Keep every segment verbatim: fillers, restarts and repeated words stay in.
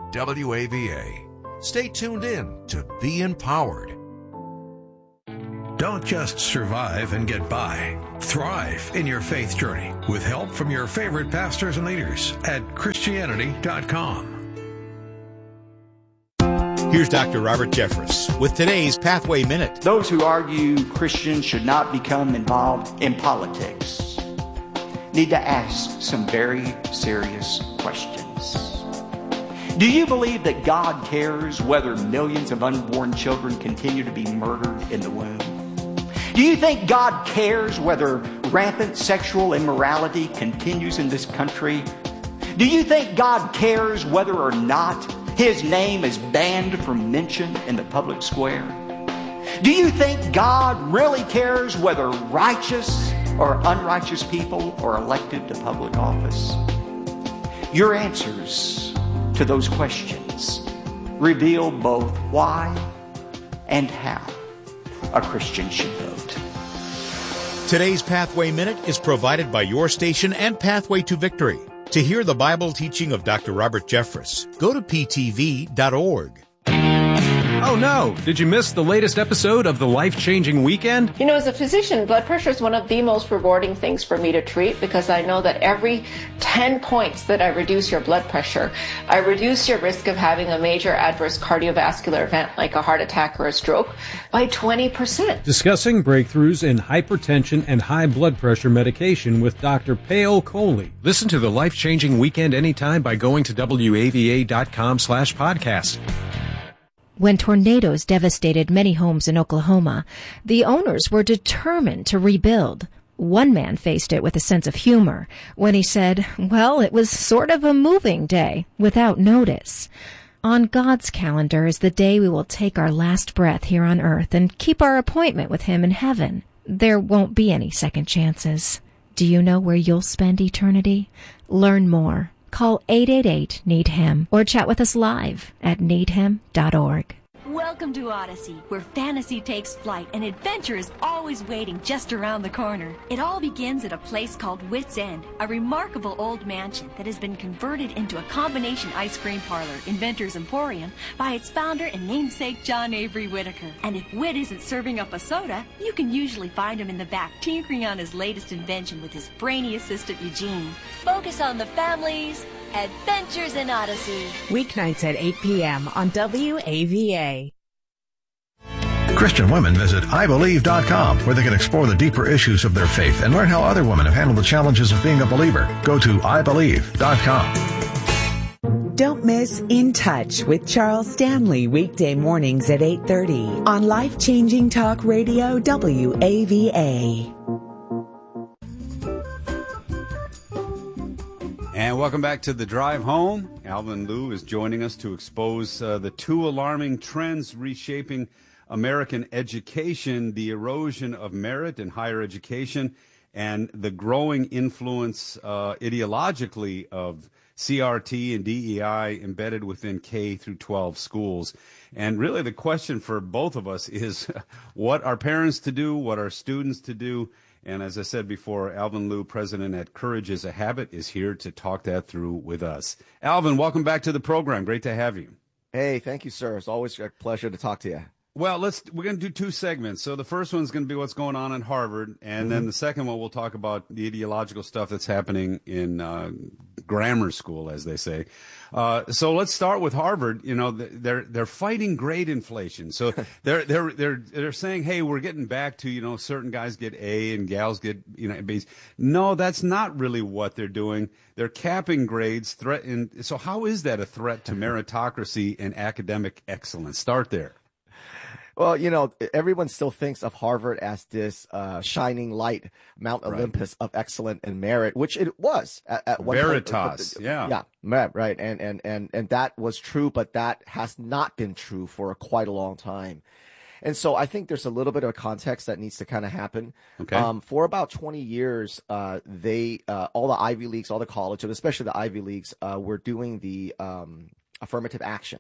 W A V A. Stay tuned in to Be Empowered. Don't just survive and get by. Thrive in your faith journey with help from your favorite pastors and leaders at Christianity dot com. Here's Doctor Robert Jeffress with today's Pathway Minute. Those who argue Christians should not become involved in politics need to ask some very serious questions. Do you believe that God cares whether millions of unborn children continue to be murdered in the womb? Do you think God cares whether rampant sexual immorality continues in this country? Do you think God cares whether or not His name is banned from mention in the public square? Do you think God really cares whether righteous or unrighteous people are elected to public office? Your answers to those questions reveal both why and how a Christian should vote. Today's Pathway Minute is provided by your station and Pathway to Victory. To hear the Bible teaching of Doctor Robert Jeffress, go to P T V dot org. Oh no! Did you miss the latest episode of the Life-Changing Weekend? You know, as a physician, blood pressure is one of the most rewarding things for me to treat because I know that every ten points that I reduce your blood pressure, I reduce your risk of having a major adverse cardiovascular event like a heart attack or a stroke by twenty percent. Discussing breakthroughs in hypertension and high blood pressure medication with Doctor Payal Kohli. Listen to the Life-Changing Weekend anytime by going to W A V A dot com slash podcast. When tornadoes devastated many homes in Oklahoma, the owners were determined to rebuild. One man faced it with a sense of humor when he said, well, it was sort of a moving day without notice. On God's calendar is the day we will take our last breath here on earth and keep our appointment with Him in heaven. There won't be any second chances. Do you know where you'll spend eternity? Learn more. Call eight eight eight, need him or chat with us live at need him dot org. Welcome to Odyssey, where fantasy takes flight and adventure is always waiting just around the corner. It all begins at a place called Wits End, a remarkable old mansion that has been converted into a combination ice cream parlor, Inventor's Emporium, by its founder and namesake John Avery Whitaker. And if Whit isn't serving up a soda, you can usually find him in the back tinkering on his latest invention with his brainy assistant Eugene. Focus on the families. Adventures in Odyssey. Weeknights at eight p.m. on W A V A. Christian women visit I believe dot com, where they can explore the deeper issues of their faith and learn how other women have handled the challenges of being a believer. Go to I believe dot com. Don't miss In Touch with Charles Stanley, weekday mornings at eight thirty on Life-Changing Talk Radio W A V A. And welcome back to The Drive Home. Alvin Liu is joining us to expose uh, the two alarming trends reshaping American education, the erosion of merit in higher education, and the growing influence uh, ideologically of C R T and D E I embedded within K through twelve schools. And really the question for both of us is what are parents to do, what are students to do? And as I said before, Alvin Liu, president at Courage is a Habit, is here to talk that through with us. Alvin, welcome back to the program. Great to have you. Hey, thank you, sir. It's always a pleasure to talk to you. Well, let's we're going to do two segments. So the first one's going to be what's going on at Harvard, and mm-hmm. then the second one we'll talk about the ideological stuff that's happening in uh, grammar school, as they say. Uh, so let's start with Harvard. You know, they're they're fighting grade inflation. So they're they're they're they're saying, hey, we're getting back to, you know, certain guys get A and gals get, you know, B's. No, that's not really what they're doing. They're capping grades. Threat. So how is that a threat to meritocracy and academic excellence? Start there. Well, you know, everyone still thinks of Harvard as this uh, shining light, Mount right. Olympus of excellence and merit, which it was at, at one Veritas, point. yeah, yeah, right, and and and and that was true, but that has not been true for quite a long time. And so I think there's a little bit of a context that needs to kind of happen. Okay. Um, for about twenty years, uh, they uh, all the Ivy Leagues, all the colleges, especially the Ivy Leagues, uh, were doing the um, affirmative action.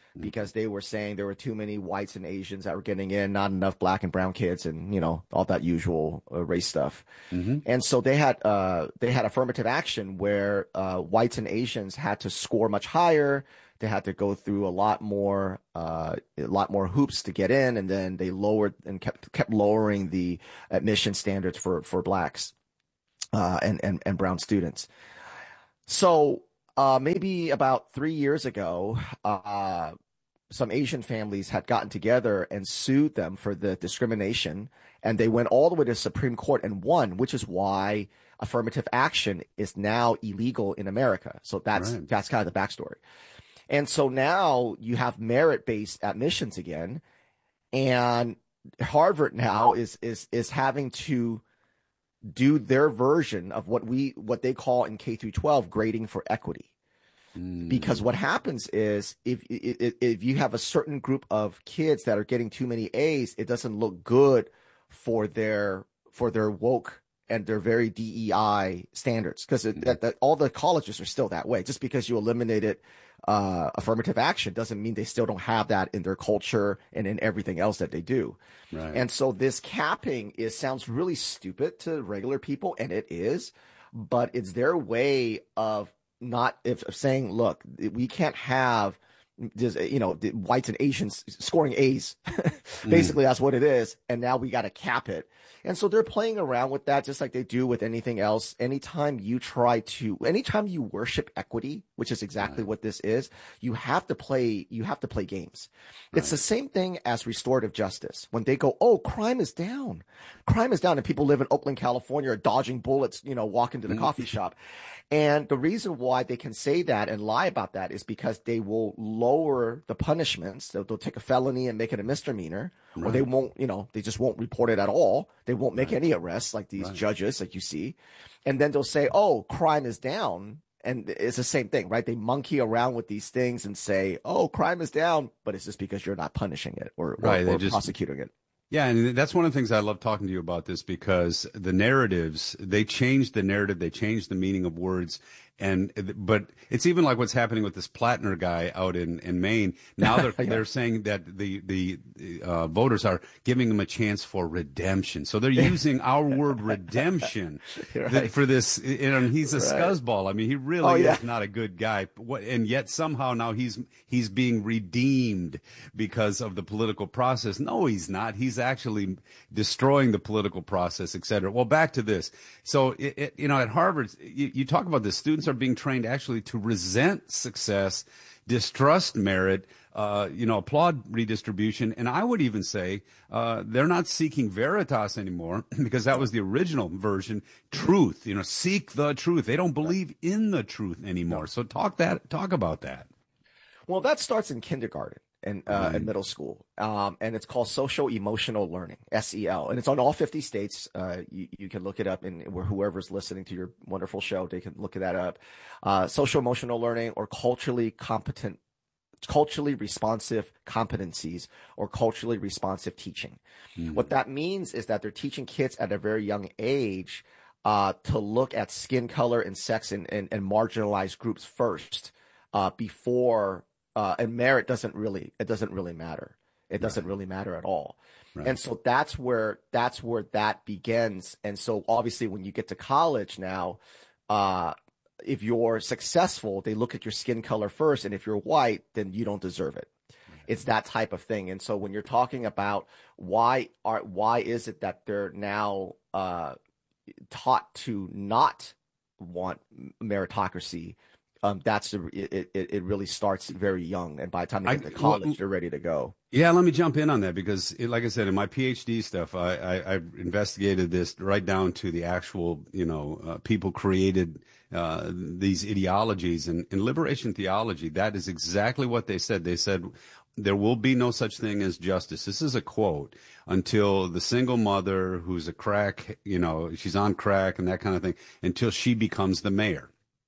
because they were saying there were too many whites and Asians that were getting in, not enough black and brown kids, and you know all that usual uh, race stuff. Mm-hmm. And so they had uh, they had affirmative action where uh, whites and Asians had to score much higher. They had to go through a lot more uh, a lot more hoops to get in, and then they lowered and kept kept lowering the admission standards for for blacks uh, and and and brown students. So. Uh, maybe about three years ago, uh, some Asian families had gotten together and sued them for the discrimination, and they went all the way to the Supreme Court and won, which is why affirmative action is now illegal in America. So that's right. That's kind of the backstory. And so now you have merit-based admissions again, and Harvard now is is is having to do their version of what we what they call in K through twelve grading for equity. Mm. Because what happens is if, if if you have a certain group of kids that are getting too many A's, it doesn't look good for their for their woke and their very D E I standards, because mm. that, that all the colleges are still that way. Just because you eliminated uh, affirmative action doesn't mean they still don't have that in their culture and in everything else that they do. Right. And so this capping is sounds really stupid to regular people, and it is, but it's their way of not if of saying, look, we can't have just, you know, whites and Asians scoring A's. Basically, mm. that's what it is. And now we got to cap it. And so they're playing around with that, just like they do with anything else. Anytime you try to, anytime you worship equity, which is exactly right. what this is, you have to play, you have to play games. Right. It's the same thing as restorative justice. When they go, oh, crime is down. Crime is down. And people live in Oakland, California are dodging bullets, you know, walking to the mm. coffee shop. And the reason why they can say that and lie about that is because they will lower the punishments. They'll, they'll take a felony and make it a misdemeanor, right. or they won't, you know, they just won't report it at all. They won't make right. any arrests like these right. judges, like you see. And then they'll say, oh, crime is down. And it's the same thing, right? They monkey around with these things and say, oh, crime is down, but it's just because you're not punishing it or, right. or, or just... prosecuting it. Yeah, and that's one of the things I love talking to you about this, because the narratives, they change the narrative, they change the meaning of words. And but it's even like what's happening with this Plattner guy out in, in Maine. Now they're yeah. they're saying that the the uh, voters are giving them a chance for redemption. So they're using our word redemption right. for this. And he's a right. scuzzball. I mean, he really oh, yeah. is not a good guy. And yet somehow now he's he's being redeemed because of the political process. No, he's not. He's actually destroying the political process, et cetera. Well, back to this. So it, it, you know, at Harvard, you, you talk about this. Students are being trained actually to resent success, distrust merit, uh, you know, applaud redistribution. And I would even say uh, they're not seeking veritas anymore, because that was the original version. Truth, you know, seek the truth. They don't believe in the truth anymore. So talk that, talk about that. Well, that starts in kindergarten and uh, mm. in middle school, um, and it's called social emotional learning, S E L, and it's on all fifty states. Uh, you, you can look it up, and whoever's listening to your wonderful show, they can look that up. Uh, social emotional learning, or culturally competent, culturally responsive competencies, or culturally responsive teaching. Mm. What that means is that they're teaching kids at a very young age uh, to look at skin color and sex and, and, and marginalized groups first uh, before. Uh, and merit doesn't really, it doesn't really matter. It doesn't right. really matter at all. Right. And so that's where, that's where that begins. And so obviously when you get to college now, uh, if you're successful, they look at your skin color first. And if you're white, then you don't deserve it. Right. It's that type of thing. And so when you're talking about why are, why is it that they're now, uh, taught to not want meritocracy? Um, that's the, it, it, it really starts very young. And by the time they get I, to college, well, they're ready to go. Yeah, let me jump in on that, because it, like I said, in my PhD stuff, I, I, I investigated this right down to the actual, you know, uh, people created uh, these ideologies, and in liberation theology, that is exactly what they said. They said, there will be no such thing as justice. This is a quote, until the single mother who's a crack, you know, she's on crack and that kind of thing, until she becomes the mayor.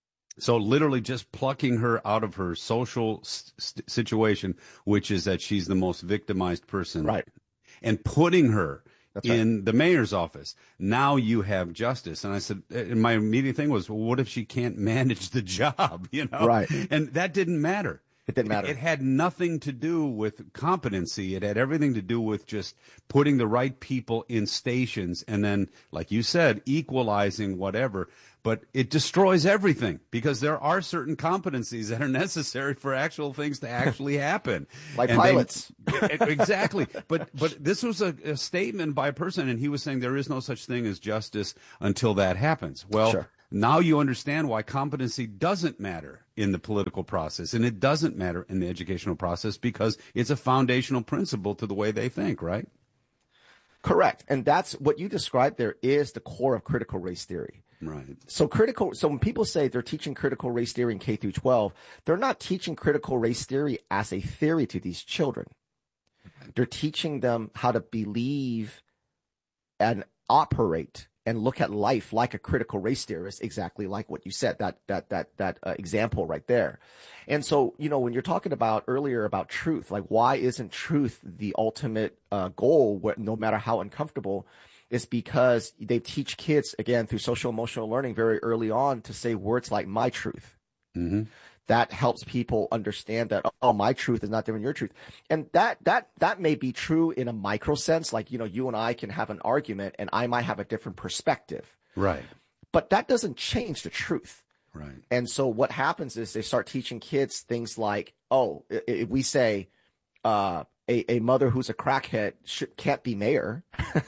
So literally just plucking her out of her social st- situation, which is that she's the most victimized person, right, and putting her That's in right. the mayor's office. Now you have justice. And I said, and my immediate thing was, well, what if she can't manage the job? You know, right? And that didn't matter. It didn't matter. It, it had nothing to do with competency. It had everything to do with just putting the right people in stations and then, like you said, equalizing whatever. But it destroys everything because there are certain competencies that are necessary for actual things to actually happen. Like and pilots. They, exactly. But but this was a, a statement by a person, and he was saying there is no such thing as justice until that happens. Well, sure. Now you understand why competency doesn't matter in the political process, and it doesn't matter in the educational process because it's a foundational principle to the way they think, right? Correct. And that's what you described there is the core of critical race theory. Right. So critical. So when people say they're teaching critical race theory in K through twelve, they're not teaching critical race theory as a theory to these children. They're teaching them how to believe and operate and look at life like a critical race theorist, exactly like what you said, that that that that uh, example right there. And so, you know, when you're talking about earlier about truth, like why isn't truth the ultimate uh, goal, where, no matter how uncomfortable, is because they teach kids, again, through social emotional learning very early on to say words like my truth. Mm-hmm. That helps people understand that, oh, my truth is not different than your truth. And that that that may be true in a micro sense, like, you know, you and I can have an argument and I might have a different perspective. Right. But that doesn't change the truth. Right. And so what happens is they start teaching kids things like, oh, if we say uh, a, a mother who's a crackhead should, can't be mayor,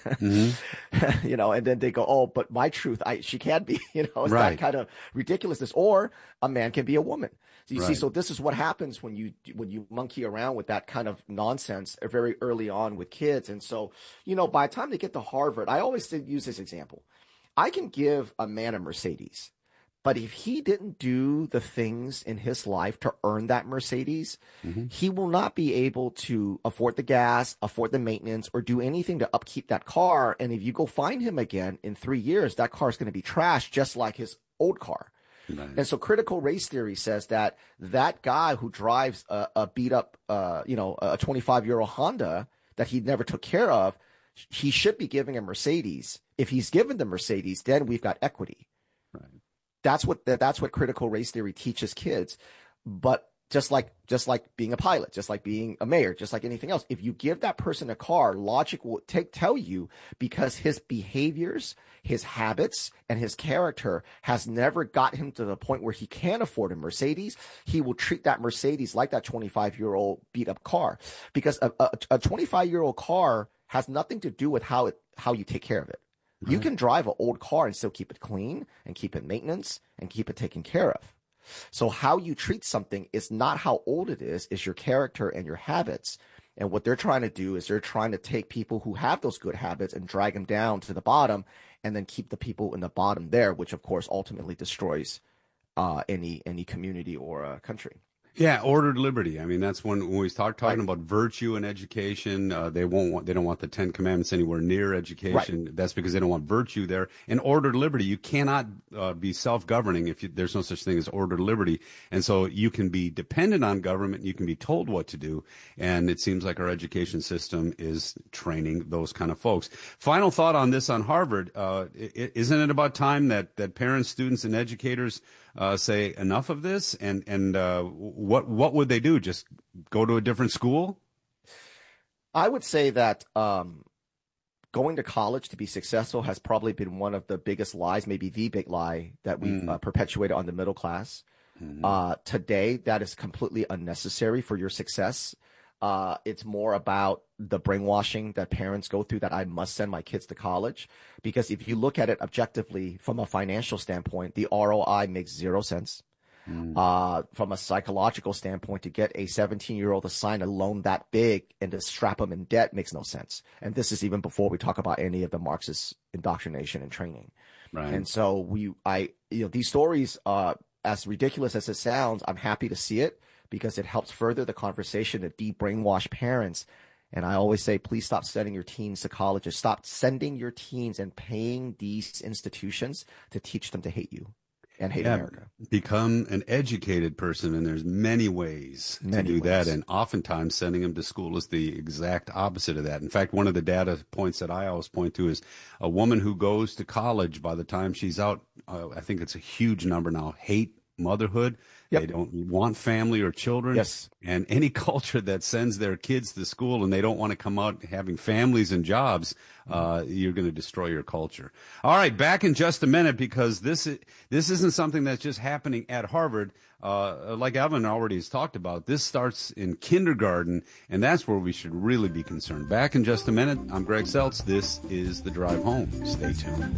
mm-hmm. you know, and then they go, oh, but my truth, I she can be, you know, it's right. that kind of ridiculousness. Or a man can be a woman. So you right. see, so this is what happens when you when you monkey around with that kind of nonsense very early on with kids. And so, you know, by the time they get to Harvard, I always use this example. I can give a man a Mercedes, but if he didn't do the things in his life to earn that Mercedes, mm-hmm. he will not be able to afford the gas, afford the maintenance, or do anything to upkeep that car. And if you go find him again in three years, that car is going to be trashed just like his old car. Right. And so critical race theory says that that guy who drives a, a beat up, uh, you know, a twenty-five year old Honda that he never took care of, he should be giving a Mercedes. If he's given the Mercedes, then we've got equity. Right. That's what that's what critical race theory teaches kids. But just like just like being a pilot, just like being a mayor, just like anything else, if you give that person a car, logic will take tell you, because his behaviors, his habits, and his character has never got him to the point where he can afford a Mercedes, he will treat that Mercedes like that twenty-five year old beat up car, because a, a, a twenty-five year old car has nothing to do with how it how you take care of it. Right. You can drive an old car and still keep it clean and keep it maintenance and keep it taken care of. So how you treat something is not how old it is, is your character and your habits. And what they're trying to do is they're trying to take people who have those good habits and drag them down to the bottom and then keep the people in the bottom there, which of course ultimately destroys uh, any any community or uh, country. Yeah, ordered liberty. I mean, that's when, when we start talking right. about virtue and education. Uh, they won't want, they don't want the Ten Commandments anywhere near education. Right. That's because they don't want virtue there. And ordered liberty, you cannot uh, be self-governing if you, there's no such thing as ordered liberty. And so you can be dependent on government. You can be told what to do. And it seems like our education system is training those kind of folks. Final thought on this on Harvard. Uh, isn't it about time that, that parents, students, and educators Uh, say enough of this, and and uh, what what would they do? Just go to a different school? I would say that um, going to college to be successful has probably been one of the biggest lies, maybe the big lie that we've mm. uh, perpetuated on the middle class. Mm-hmm. Uh, today, that is completely unnecessary for your success. Uh, it's more about the brainwashing that parents go through, that I must send my kids to college. Because if you look at it objectively from a financial standpoint, the R O I makes zero sense. Mm. Uh, from a psychological standpoint, to get a seventeen year old to sign a loan that big and to strap them in debt makes no sense. And this is even before we talk about any of the Marxist indoctrination and training. Right. And so we, I, you know, these stories, uh, as ridiculous as it sounds, I'm happy to see it, because it helps further the conversation to de-brainwash parents. And I always say, please stop sending your teens to colleges. Stop sending your teens and paying these institutions to teach them to hate you and hate yeah, America. Become an educated person, and there's many ways many to do ways. that. And oftentimes sending them to school is the exact opposite of that. In fact, one of the data points that I always point to is a woman who goes to college, by the time she's out, uh, I think it's a huge number now, hate motherhood. Yep. They don't want family or children. Yes. And any culture that sends their kids to school and they don't want to come out having families and jobs, uh, you're going to destroy your culture. All right, back in just a minute, because this is, this isn't something that's just happening at Harvard. Uh, like Evan already has talked about, this starts in kindergarten, and that's where we should really be concerned. Back in just a minute. I'm Greg Seltz. This is The Drive Home. Stay tuned.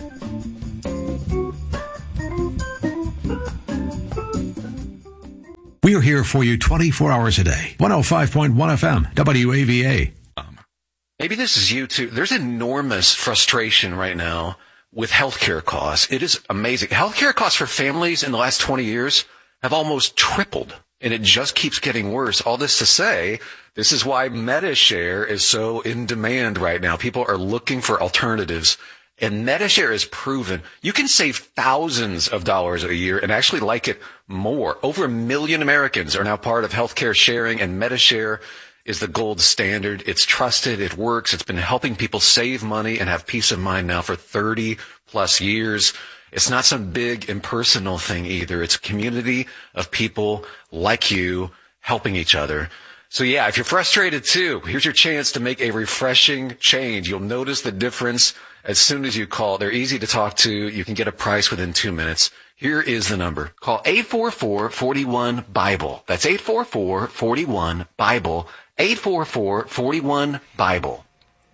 We are here for you twenty-four hours a day. one oh five point one F M, W A V A. Maybe this is you too. There's enormous frustration right now with healthcare costs. It is amazing. Healthcare costs for families in the last twenty years have almost tripled, and it just keeps getting worse. All this to say, this is why MediShare is so in demand right now. People are looking for alternatives. And MediShare is proven you can save thousands of dollars a year and actually like it more. Over a million Americans are now part of healthcare sharing, and MediShare is the gold standard. It's trusted. It works. It's been helping people save money and have peace of mind now for thirty plus years. It's not some big impersonal thing either. It's a community of people like you helping each other. So yeah, if you're frustrated too, here's your chance to make a refreshing change. You'll notice the difference as soon as you call. They're easy to talk to. You can get a price within two minutes. Here is the number. Call eight four four, four one, BIBLE. That's eight four four, four one, BIBLE. eight four four, four one, BIBLE.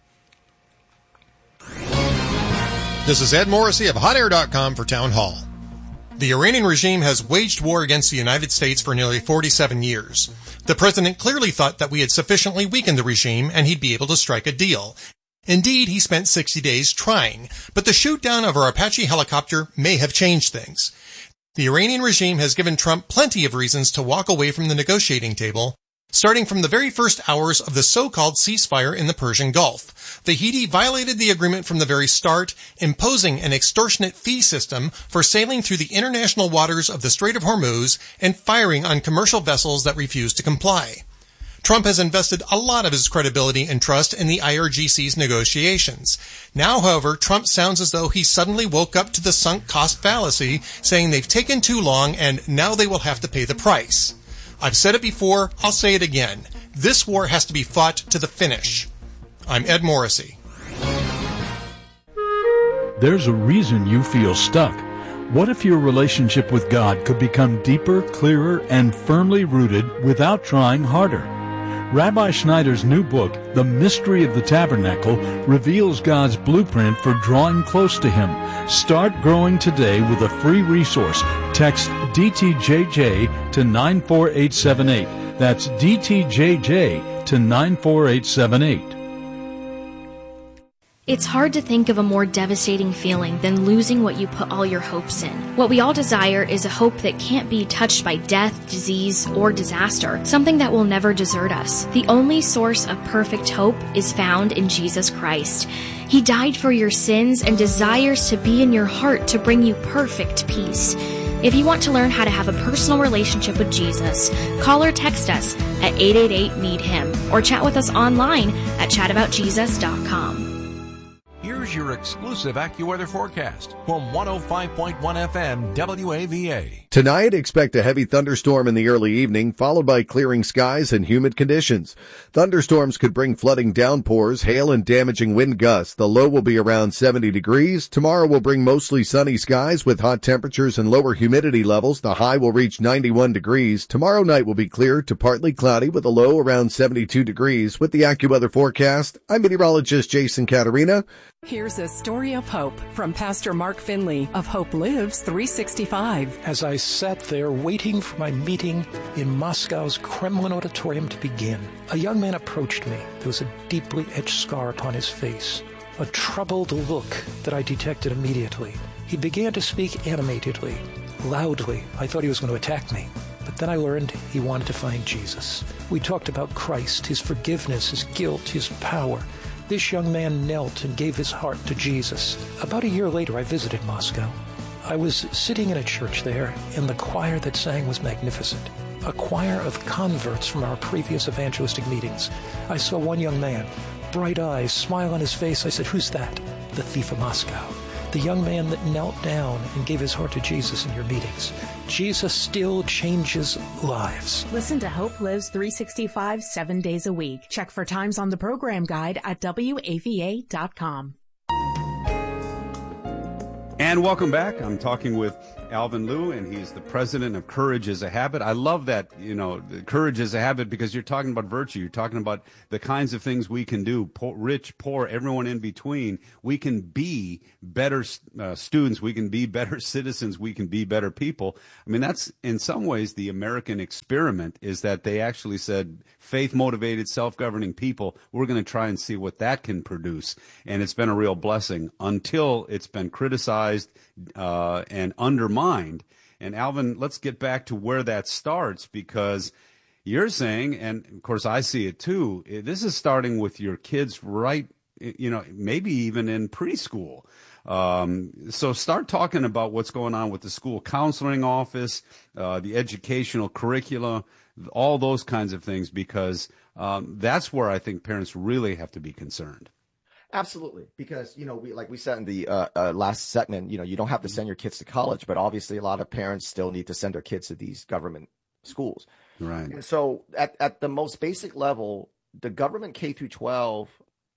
This is Ed Morrissey of hot air dot com for Town Hall. The Iranian regime has waged war against the United States for nearly forty-seven years. The president clearly thought that we had sufficiently weakened the regime and he'd be able to strike a deal. Indeed, he spent sixty days trying, but the shoot down of our Apache helicopter may have changed things. The Iranian regime has given Trump plenty of reasons to walk away from the negotiating table, starting from the very first hours of the so-called ceasefire in the Persian Gulf. The Houthi violated the agreement from the very start, imposing an extortionate fee system for sailing through the international waters of the Strait of Hormuz and firing on commercial vessels that refused to comply. Trump has invested a lot of his credibility and trust in the I R G C's negotiations. Now, however, Trump sounds as though he suddenly woke up to the sunk cost fallacy, saying they've taken too long and now they will have to pay the price. I've said it before, I'll say it again. This war has to be fought to the finish. I'm Ed Morrissey. There's a reason you feel stuck. What if your relationship with God could become deeper, clearer, and firmly rooted without trying harder? Rabbi Schneider's new book, The Mystery of the Tabernacle, reveals God's blueprint for drawing close to Him. Start growing today with a free resource. Text D T J J to nine four eight seven eight. That's D T J J to nine four eight seven eight. It's hard to think of a more devastating feeling than losing what you put all your hopes in. What we all desire is a hope that can't be touched by death, disease, or disaster, something that will never desert us. The only source of perfect hope is found in Jesus Christ. He died for your sins and desires to be in your heart to bring you perfect peace. If you want to learn how to have a personal relationship with Jesus, call or text us at eight eight eight, need him or chat with us online at chat about jesus dot com. Here's your exclusive AccuWeather forecast from one oh five point one F M W A V A. Tonight, expect a heavy thunderstorm in the early evening, followed by clearing skies and humid conditions. Thunderstorms could bring flooding downpours, hail, and damaging wind gusts. The low will be around seventy degrees. Tomorrow will bring mostly sunny skies with hot temperatures and lower humidity levels. The high will reach ninety-one degrees. Tomorrow night will be clear to partly cloudy with a low around seventy-two degrees. With the AccuWeather forecast, I'm meteorologist Jason Caterina. Here's a story of hope from Pastor Mark Finley of Hope Lives three sixty-five. As I sat there waiting for my meeting in Moscow's Kremlin auditorium to begin, a young man approached me. There was a deeply etched scar upon his face, a troubled look that I detected immediately. He began to speak animatedly, loudly. I thought he was going to attack me. But then I learned he wanted to find Jesus. We talked about Christ, his forgiveness, his guilt, his power. This young man knelt and gave his heart to Jesus. About a year later, I visited Moscow. I was sitting in a church there, and the choir that sang was magnificent. A choir of converts from our previous evangelistic meetings. I saw one young man, bright eyes, smile on his face. I said, "Who's that?" "The thief of Moscow." The young man that knelt down and gave his heart to Jesus in your meetings. Jesus still changes lives. Listen to Hope Lives three sixty-five, seven days a week. Check for times on the program guide at W A V A dot com. And welcome back. I'm talking with Alvin Liu, and he's the president of Courage is a Habit. I love that, you know, Courage is a Habit, because you're talking about virtue. You're talking about the kinds of things we can do, poor, rich, poor, everyone in between. We can be better uh, students. We can be better citizens. We can be better people. I mean, that's in some ways the American experiment, is that they actually said faith-motivated, self-governing people, we're going to try and see what that can produce. And it's been a real blessing until it's been criticized uh, and undermined. And Alvin, let's get back to where that starts, because you're saying, and of course I see it too, this is starting with your kids right, you know, maybe even in preschool. Um, so start talking about what's going on with the school counseling office, uh, the educational curricula, all those kinds of things, because um, that's where I think parents really have to be concerned. Absolutely, because, you know, we like we said in the uh, uh, last segment, you know, you don't have to send your kids to college, but obviously a lot of parents still need to send their kids to these government schools. Right. And so at, at the most basic level, the government K through twelve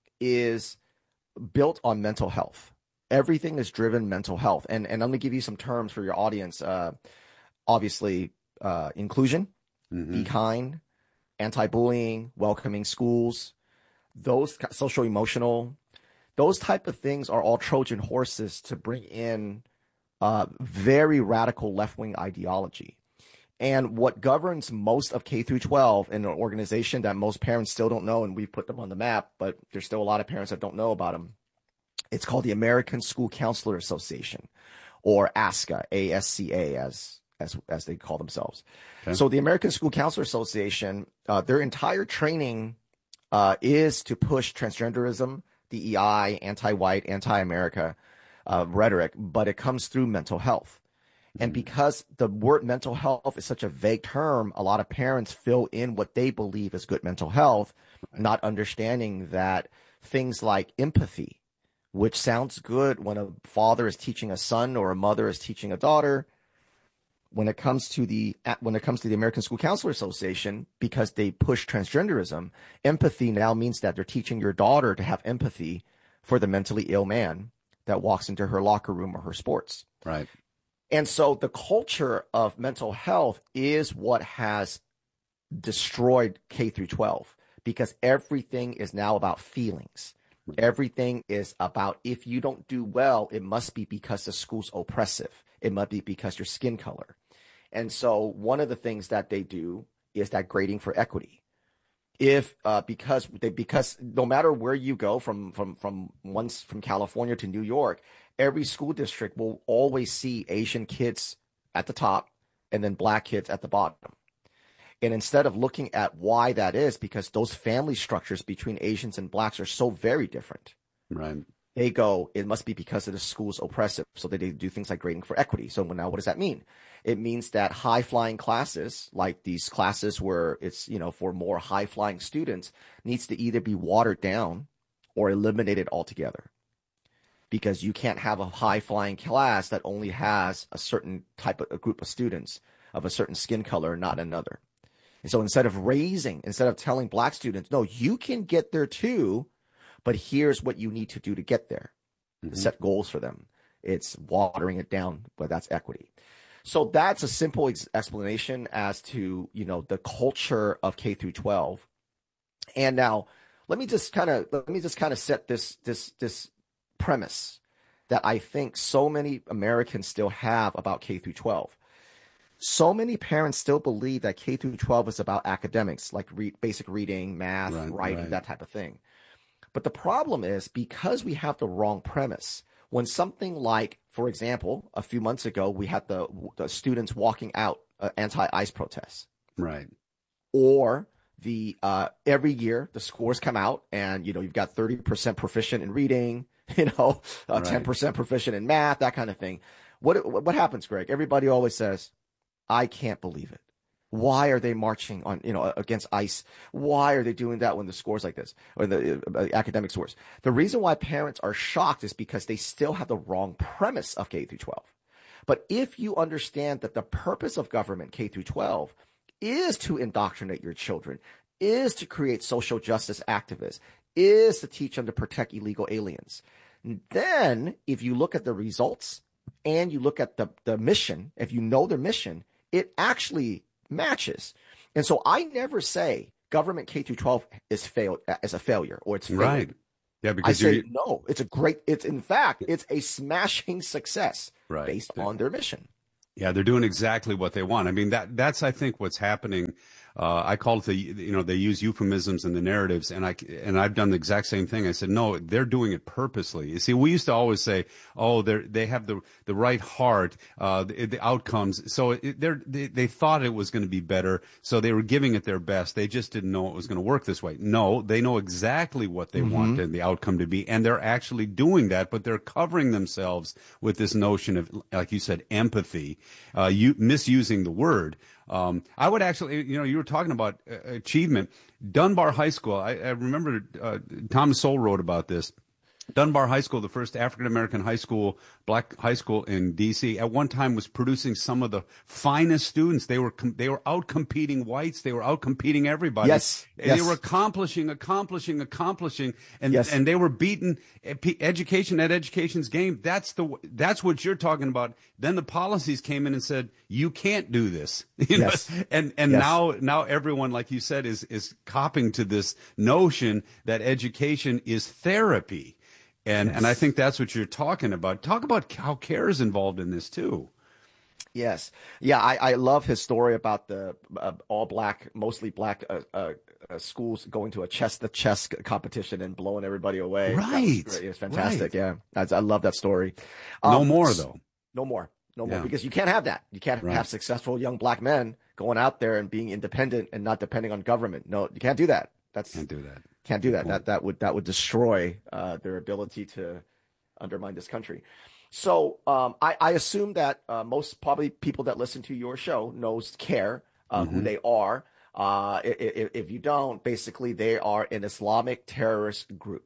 is built on mental health. Everything is driven mental health. And, and I'm going to give you some terms for your audience. Uh, obviously, uh, inclusion, mm-hmm. be kind, anti-bullying, welcoming schools, those social emotional, those type of things are all Trojan horses to bring in uh, very radical left-wing ideology. And what governs most of K through twelve in an organization that most parents still don't know, and we've put them on the map, but there's still a lot of parents that don't know about them. It's called the American School Counselor Association, or ASCA, A S C A, as as as they call themselves. Okay. So the American School Counselor Association, uh, their entire training uh, is to push transgenderism, D E I, anti-white, anti-America uh, rhetoric, but it comes through mental health. And because the word mental health is such a vague term, a lot of parents fill in what they believe is good mental health, not understanding that things like empathy, which sounds good when a father is teaching a son or a mother is teaching a daughter, when it comes to the when it comes to the American School Counselor Association, because they push transgenderism, empathy now means that they're teaching your daughter to have empathy for the mentally ill man that walks into her locker room or her sports. Right. And so the culture of mental health is what has destroyed K through twelve, because everything is now about feelings. Everything is about, if you don't do well, it must be because the school's oppressive. It must be because your skin color. And so one of the things that they do is that grading for equity. If uh, because they because no matter where you go from from from once from California to New York, every school district will always see Asian kids at the top and then black kids at the bottom. And instead of looking at why that is, because those family structures between Asians and blacks are so very different. Right. They go, it must be because of the school's oppressive. So they do things like grading for equity. So now what does that mean? It means that high flying classes, like these classes where it's, you know, for more high flying students, needs to either be watered down or eliminated altogether. Because you can't have a high flying class that only has a certain type of a group of students of a certain skin color, not another. And so instead of raising, instead of telling black students, no, you can get there too, but here's what you need to do to get there, mm-hmm. to set goals for them. It's watering it down, but that's equity. So that's a simple ex- explanation as to, you know, the culture of K through twelve. And now let me just kind of, let me just kind of set this, this, this premise that I think so many Americans still have about K through twelve. So many parents still believe that K through twelve is about academics, like re- basic reading, math, right, writing, right. that type of thing. But the problem is, because we have the wrong premise, when something like, for example, a few months ago, we had the, the students walking out uh, anti-ICE protests. Right. Or the uh, every year the scores come out and, you know, you've got thirty percent proficient in reading, you know, uh, right. ten percent proficient in math, that kind of thing. What, what happens, Greg? Everybody always says, I can't believe it. Why are they marching on, you know, against ICE? Why are they doing that when the scores like this, or the uh, academic scores? The reason why parents are shocked is because they still have the wrong premise of K through twelve. But if you understand that the purpose of government K through twelve is to indoctrinate your children, is to create social justice activists, is to teach them to protect illegal aliens, then if you look at the results and you look at the, the mission, if you know their mission, it actually matches. And so I never say government K through twelve is failed as a failure or it's failed. Right. Yeah, because I say you're, no, it's a great, it's in fact, it's a smashing success right. based on their mission. Yeah, they're doing exactly what they want. I mean, that that's, I think, what's happening. Uh, I call it the, you know, they use euphemisms in the narratives, and I and I've done the exact same thing. I said, no, they're doing it purposely. You see, we used to always say, oh, they they have the the right heart, uh, the, the outcomes. So it, they're, they they thought it was going to be better, so they were giving it their best. They just didn't know it was going to work this way. No, they know exactly what they Mm-hmm. want and the outcome to be, and they're actually doing that. But they're covering themselves with this notion of, like you said, empathy, uh, you misusing the word. Um, I would actually, you know, you were talking about uh, achievement. Dunbar High School, I, I remember uh, Thomas Sowell wrote about this. Dunbar High School, the first African-American high school, black high school in D C, at one time was producing some of the finest students. They were com- they were out-competing whites. They were out-competing everybody. Yes, They yes. were accomplishing, accomplishing, accomplishing, and Yes. and they were beating education at education's game. That's the that's what you're talking about. Then the policies came in and said, you can't do this. You know? Yes. And and Yes. now now everyone, like you said, is is copping to this notion that education is therapy. And Yes. and I think that's what you're talking about. Talk about how CARE is involved in this too. Yes. Yeah, I, I love his story about the uh, all black, mostly black uh, uh, uh, schools going to a chest to chest competition and blowing everybody away. That was Right. great. It was fantastic. Right. Yeah. That's, I love that story. No Um, more though. No more. No more. Yeah. Because you can't have that. You can't Right. have successful young black men going out there and being independent and not depending on government. No, you can't do that. That's Can't do that. Can't do that. That that would that would destroy uh, their ability to undermine this country. So um, I, I assume that uh, most probably people that listen to your show knows CARE, uh, who Mhm. they are. Uh, if, if you don't, basically they are an Islamic terrorist group.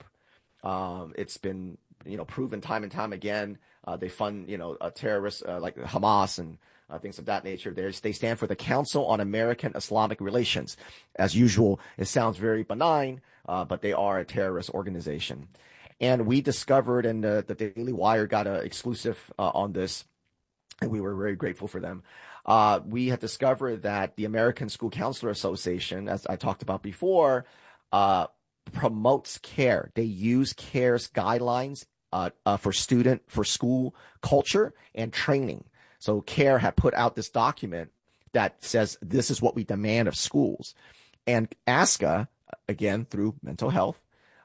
Um, it's been you know proven time and time again. Uh, they fund you know uh, terrorists uh, like Hamas and uh, things of that nature. They're, they stand for the Council on American Islamic Relations. As usual, it sounds very benign, uh, but they are a terrorist organization. And we discovered, and uh, the Daily Wire got an exclusive uh, on this, and we were very grateful for them. Uh, we had discovered that the American School Counselor Association, as I talked about before, uh, promotes CARE. They use CARE's guidelines uh, uh, for student, for school culture and training. So CARE had put out this document that says this is what we demand of schools. And ASCA, again, through mental health,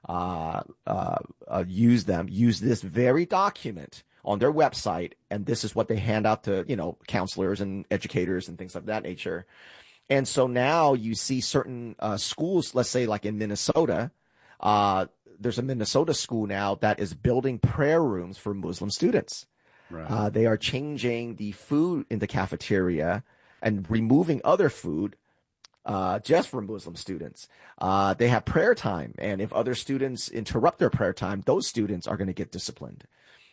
uh, uh, uh, use them, use this very document on their website. And this is what they hand out to, you know, counselors and educators and things of that nature. And so now you see certain uh, schools, let's say like in Minnesota, uh, there's a Minnesota school now that is building prayer rooms for Muslim students. Right. Uh, they are changing the food in the cafeteria and removing other food uh, just for Muslim students. Uh, they have prayer time, and if other students interrupt their prayer time, those students are going to get disciplined.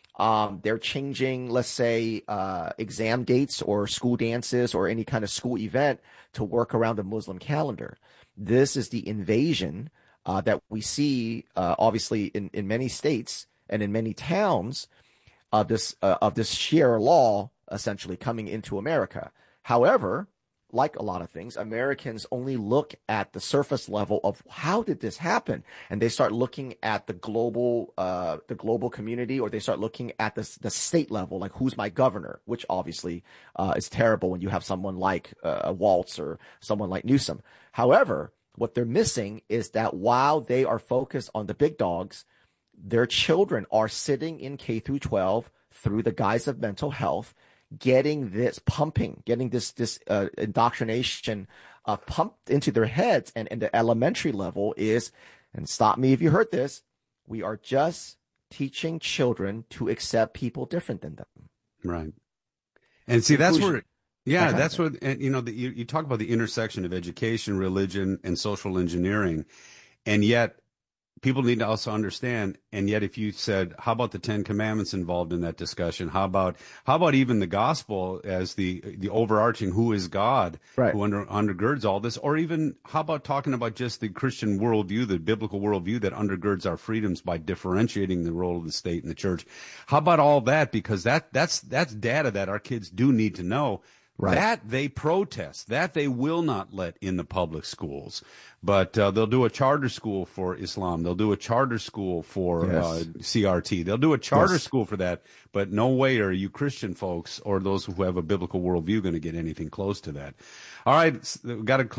Um, they're changing, let's say, uh, exam dates or school dances or any kind of school event to work around the Muslim calendar. This is the invasion uh, that we see, uh, obviously, in, in many states and in many towns of this uh, of this Sharia law essentially coming into America. However, like a lot of things, Americans only look at the surface level of how did this happen, and they start looking at the global uh, the global community, or they start looking at the the state level, like who's my governor, which obviously uh, is terrible when you have someone like uh, Waltz or someone like Newsom. However, what they're missing is that while they are focused on the big dogs, their children are sitting in K through twelve through the guise of mental health, getting this pumping, getting this this uh, indoctrination uh, pumped into their heads. And, and the elementary level is, and stop me if you heard this, we are just teaching children to accept people different than them. Right. And see, that's where, Yeah, that that's what, and, you know, the, you, you talk about the intersection of education, religion, and social engineering, and yet people need to also understand, and yet if you said, how about the Ten Commandments involved in that discussion? How about how about even the gospel as the the overarching who is God, right. who under, undergirds all this? Or even how about talking about just the Christian worldview, the biblical worldview that undergirds our freedoms by differentiating the role of the state and the church? How about all that? Because that that's that's data that our kids do need to know. Right. That they protest, that they will not let in the public schools. But uh, they'll do a charter school for Islam. They'll do a charter school for yes. uh, C R T. They'll do a charter yes. school for that. But no way are you Christian folks or those who have a biblical worldview going to get anything close to that. All right, we've got to close.